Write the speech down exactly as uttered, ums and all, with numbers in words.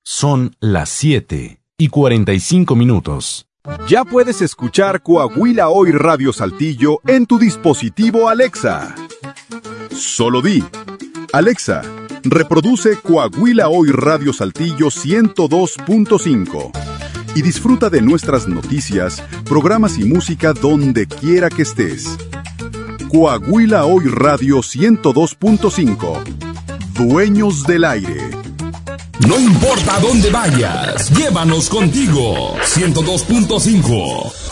Son las siete y cuarenta y cinco minutos. Ya puedes escuchar Coahuila Hoy Radio Saltillo en tu dispositivo Alexa. Solo di: Alexa, reproduce Coahuila Hoy Radio Saltillo ciento dos punto cinco y disfruta de nuestras noticias, programas y música donde quiera que estés. Coahuila Hoy Radio ciento dos punto cinco. Dueños del aire. No importa dónde vayas, llévanos contigo. ciento dos punto cinco.